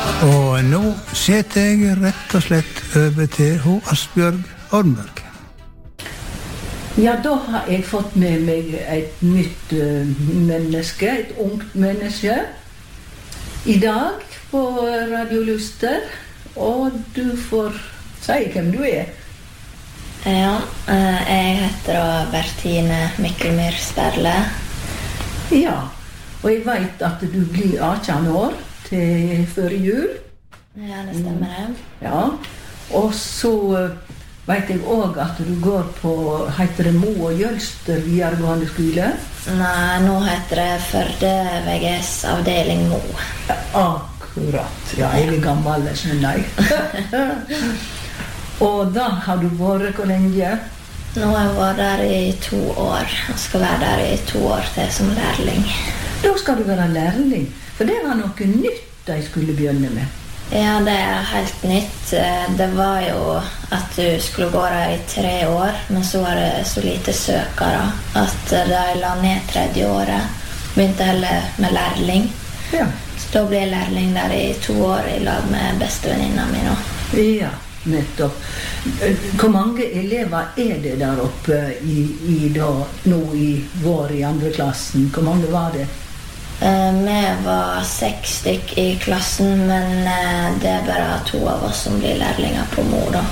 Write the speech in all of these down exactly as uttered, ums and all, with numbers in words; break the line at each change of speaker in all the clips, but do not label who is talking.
Og nå setter jeg rett og slett over til ho Asbjørg Ormberg.
Ja, da har jeg fått med meg et nytt uh, menneske, et ungt menneske, i dag på Radio Luster, og du får si hvem du er.
Ja, jeg heter Bertine Mikkelmyr Sperle.
Ja, og jeg vet at du blir atten år til før jul.
Ja, det stemmer det.
Mm. Ja, og så vet jeg også at du går på, heter det Mo og Jølster videregående skole?
Nei, nå heter det Førde V G S avdeling Mo.
Ja, akkurat. Ja, jeg er gammel, skjønner jeg. Og da har du vært hvor lenge?
Nå har jeg vært der i to år. Jeg skal være der i to år til som lærling.
Da skal du være lærling, for det var noe nytt de skulle begynne med.
Ja, det er helt nytt. Det var jo at du skulle gå der i tre år, men så var det så lite søkere at de la ned tredje året. Begynte heller med lærling.
Ja.
Så da ble jeg lærling der i to år i lag med bestevenninna mi nå.
Ja, nettopp. Hvor mange elever er det der oppe i, i da, nå i vår i andre klassen? Hvor mange var det?
Uh, vi var seks stykk i klassen, men uh, det er bare to av oss som blir lærlinger på Mo da.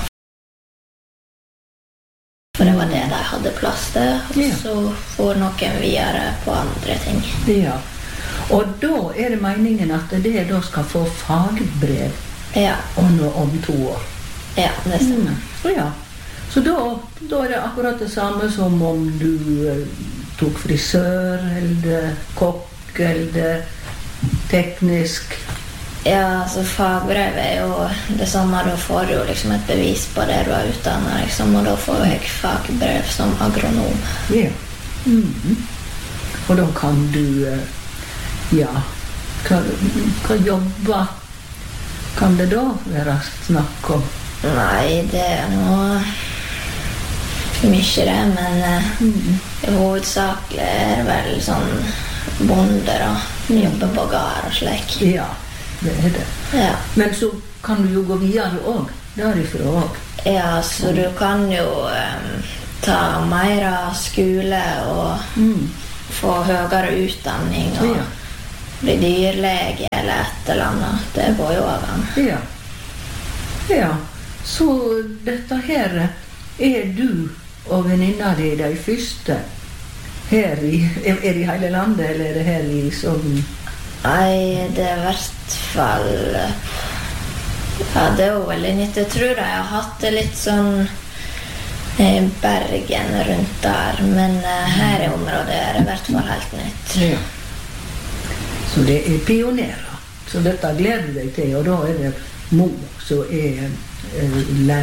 For det var det de hadde plass til, og ja. Så får noen videre på andre ting.
Ja, og da er det meningen at det da skal få fagbrev
ja.
om, om to år.
Ja, det stemmer.
Mm. Ja. Så da, da er det akkurat det samme som om du uh, tok frisør, eller kokk, eller teknisk.
Ja, altså fagbrev er jo det samme. Da får du jo liksom et bevis på det du har utdannet, liksom, og da får jeg fagbrev som agronom.
Ja. Mm-hmm. Og da kan du, ja, hva, hva jobber kan det da være snakk om?
Nei, det er noe mye det, men mm. hovedsakelig er det vel sånn bonder og jobber på gard og slik.
Ja, det er det.
Ja.
Men så kan du jo gå videre også, derifra også.
Ja, så du kan jo um, ta mer av skole og
mm.
få høyere utdanning og
ja.
bli dyrlege eller et eller annet. Det går jo av han.
Ja. Ja, så dette her er du og venninna di de første her i, er det i hele landet, eller er det her i Sogn?
Nei, det er i hvert fall ja, det er jo veldig nytt. Jeg tror jeg har hatt det litt sånn i Bergen rundt der, men her i området er det i hvert fall helt nytt.
Ja. Så det er pionerer. Så dette gleder du deg til, og da er det Mo som er uh,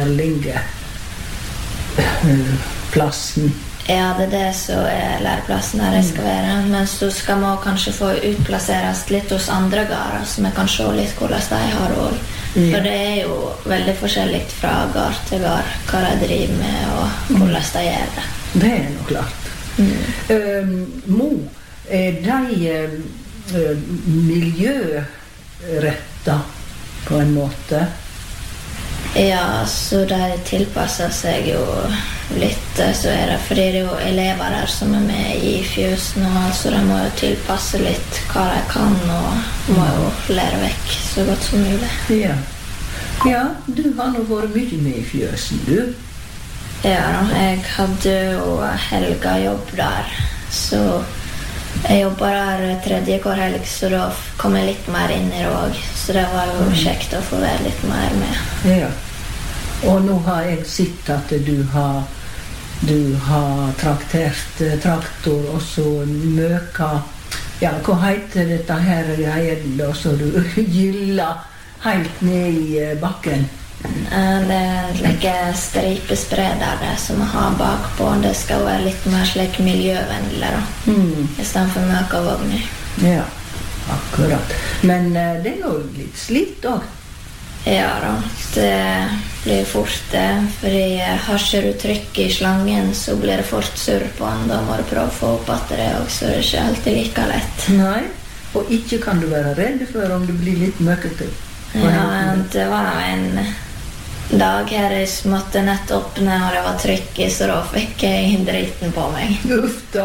lærlingeplassen.
Ja, det er det som er læreplassen her jeg skal være. Men så skal man kanskje få utplasseres litt hos andre gårder, så vi kan se litt hvordan de har råd. Mm. For det er jo veldig forskjellig fra gård til gård hva de driver med og hvordan de gjør det.
Det er nok klart. Mm. Uh, Mo, er de uh, miljøretta på en måte?
Ja, så de tilpasser seg jo litt, så er det, fordi det er jo elever der som er med i fjøsen, og så de må jo tilpasse litt hva de kan, og må jo lære vekk så godt som mulig.
Ja, ja du har nå vært mye med i fjøsen, du?
Ja, jeg hadde jo helga jobb der, så jeg jobber der tredje hver helg, så da kom jeg litt mer inn i det også. Så det var jo kjekt å få være litt mer med.
Ja. Og nå har jeg sett at du har, du har traktert traktor, og så møka. Ja, hva heter dette her greien da, så du gylla helt ned i bakken?
Det er like stripespreder som vi har bakpå. Det skal være litt mer slik miljøvennlig da, mm. i stedet for møkavogner.
Ja, akkurat. Men uh, det er jo litt slitt også.
Ja da, det blir fort det, fordi har ikke du trykk i slangen, så blir det fort surr på den. Da må du prøve å få opp at det også, så det er ikke alltid like lett.
Nei, og ikke kan du være redd for om du blir litt møkkete.
Ja, det var en dag her jeg måtte nett åpne, og det var trykk i, så da fikk jeg driten på meg.
Uff da.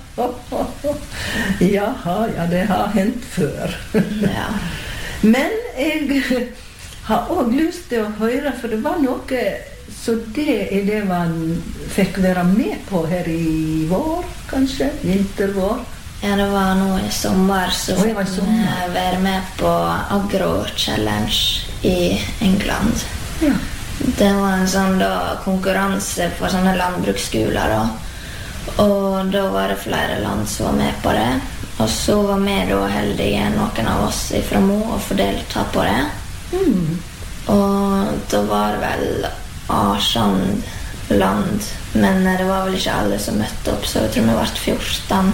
Jaha, ja, det har hendt før.
Ja.
Men jeg har også lyst til å høre, for det var noe, så det er det man fikk være med på her i vår, kanskje, vintervår.
Ja, det var nå i sommer, så
Oi, det var i
fikk
sommer.
jeg være med på Agro Challenge i England.
Ja.
Det var en sånn da, konkurranse for sånne landbruksskoler da. Og da var det flere land som var med på det. Og så var vi da heldige, noen av oss fra Mo, å få delta på det.
Mm.
Og da var det vel Arsand land, men det var vel ikke alle som møtte opp, så jeg tror vi ble fjorten.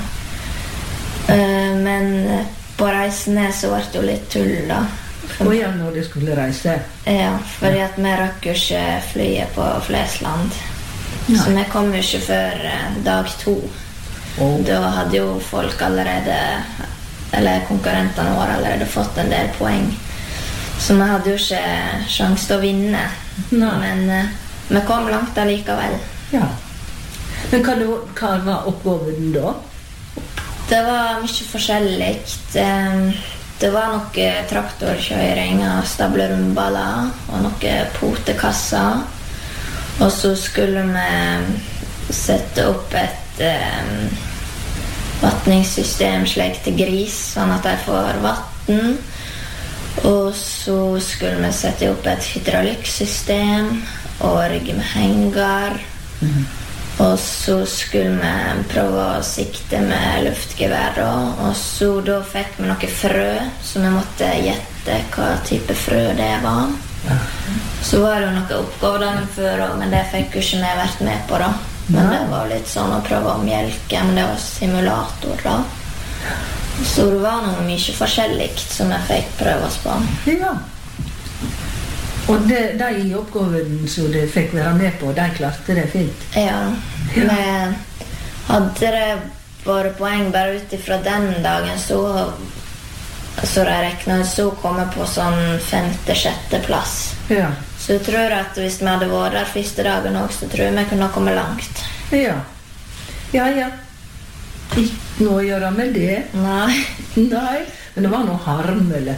Uh, men på reisen ned så ble det jo litt tull da.
Og ja, når de skulle reise.
Ja, fordi at vi rakk jo ikke flyet på Flesland.
Nei.
Så vi kom jo ikke før eh, dag to.
Oh.
Da hadde jo folk allerede, eller konkurrentene våre allerede fått en del poeng. Så vi hadde jo ikke sjans til å vinne.
Nei.
Men eh, vi kom langt allikevel.
Ja. Men hva, det, hva var oppgaven da?
Det var mye forskjellig. Eh, Det var noe traktorkjøring og stable rundballer og noe potekasser. Og så skulle vi sette opp et um, vattningssystem slik til gris, sånn at de får vatten. Og så skulle vi sette opp et hydraulikksystem og rigge med henger. Mm-hmm. Og så skulle vi prøve å sikte med luftgevær da. Og så da fikk vi noe frø, så vi måtte gjette hva type frø det var. Ja. Så var det jo noe oppgave dagen før, men det fikk jo ikke vi vært med på da. Men ja. Det var litt sånn å prøve å mjelke, men det var simulator da. Så det var noe mye forskjellig som jeg fikk prøve oss på.
Ja. Og de, de i oppgaven som de fikk være med på, de klarte det fint.
Ja, ja. Vi hadde det bare poeng bare ut ifra den dagen, så, så jeg regnet, så kom jeg på sånn femte-sjette plass.
Ja.
Så jeg tror at hvis vi hadde vært der første dagen også, så tror jeg vi kunne komme langt.
Ja, ja, ja. Ikke noe å gjøre med det.
Nei.
Nei, men det var noe harmelig.